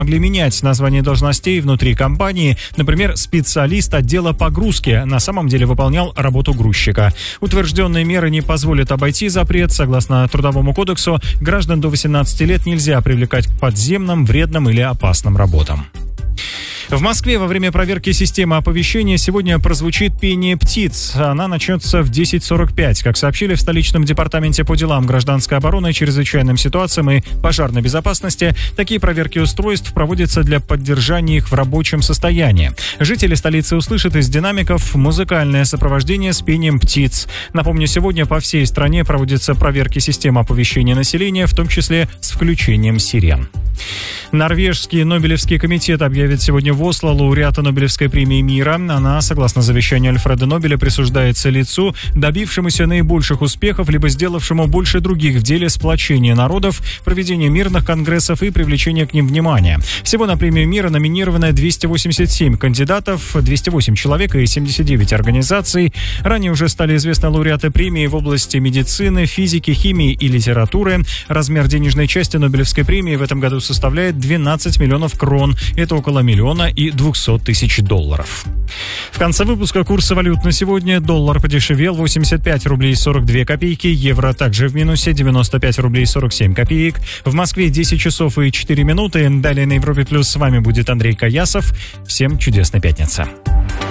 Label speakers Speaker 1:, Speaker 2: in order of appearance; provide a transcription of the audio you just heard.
Speaker 1: могли менять название должностей внутри компании. Например, специалист отдела погрузки на самом деле выполнял работу грузчика. Утвержденные меры не позволят обойти запрет. Согласно Трудовому кодексу, граждан до 18 лет нельзя привлекать к подземным, вредным или опасным работам. В Москве во время проверки системы оповещения сегодня прозвучит пение птиц. Она начнется в 10:45. Как сообщили в столичном департаменте по делам гражданской обороны, чрезвычайным ситуациям и пожарной безопасности, такие проверки устройств проводятся для поддержания их в рабочем состоянии. Жители столицы услышат из динамиков музыкальное сопровождение с пением птиц. Напомню, сегодня по всей стране проводятся проверки системы оповещения населения, в том числе с включением сирен. Норвежский Нобелевский комитет объявит сегодня в Осло лауреата Нобелевской премии мира. Она, согласно завещанию Альфреда Нобеля, присуждается лицу, добившемуся наибольших успехов, либо сделавшему больше других в деле сплочения народов, проведения мирных конгрессов и привлечения к ним внимания. Всего на премию мира номинировано 287 кандидатов, 208 человек и 79 организаций. Ранее уже стали известны лауреаты премии в области медицины, физики, химии и литературы. Размер денежной части Нобелевской премии в этом году составляет 12 миллионов крон. Это около 1 200 000 долларов. В конце выпуска курсы валют на сегодня. Доллар подешевел, 85 рублей 42 копейки. Евро также в минусе, 95 рублей 47 копеек. В Москве 10 часов и 4 минуты. Далее на Европе Плюс с вами будет Андрей Каясов. Всем чудесной пятницы.